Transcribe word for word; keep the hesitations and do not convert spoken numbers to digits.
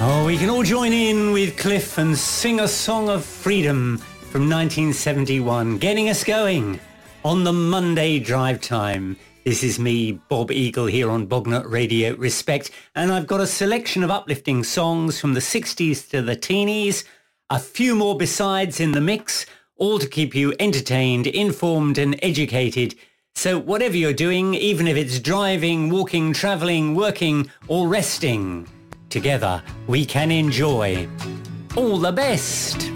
Oh, we can all join in with Cliff and sing a song of freedom from nineteen seventy-one, getting us going on the Monday drive time. This is me, Bob Eagle, here on Bognut Radio Respect, and I've got a selection of uplifting songs from the sixties to the teenies, a few more besides in the mix, all to keep you entertained, informed and educated. So whatever you're doing, even if it's driving, walking, travelling, working or resting, together we can enjoy all the best.